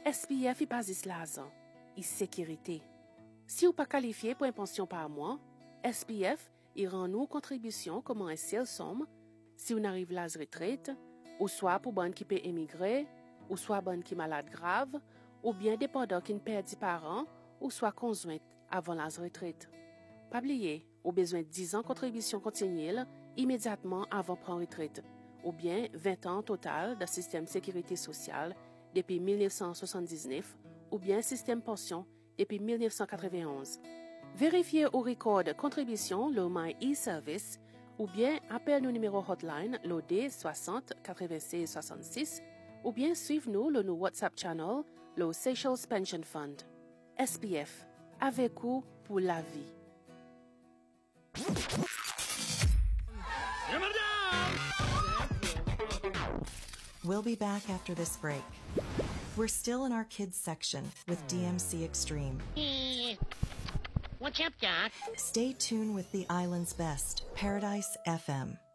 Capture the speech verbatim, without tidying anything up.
S P F est basis l'argent et sécurité. Si vous pas qualifié pour une pension par mois, S P F il rend nous contribution comme un seul somme si on arrive à la retraite, ou soit pour bonne qui peut émigrer, ou soit bonne qui malade grave, ou bien dépendant qui ne perd des parents, ou soit conjointe avant la retraite. Pas oublier, au besoin de dix ans contribution continue immédiatement avant prendre retraite, ou bien vingt ans total de système sécurité sociale depuis mille neuf cent soixante-dix-neuf, ou bien système pension depuis mille neuf cent quatre-vingt-onze. Vérifiez au record de contribution le My e-Service ou bien appelle nos numéros hotline l'O D soixante quatre-vingt-seize soixante-six ou bien suivez-nous le nous WhatsApp channel le Seychelles Pension Fund. S P F, avec vous pour la vie. We'll be back after this break. We're still in our kids section with D M C Extreme. What's up, Doc? Stay tuned with the island's best, Paradise F M.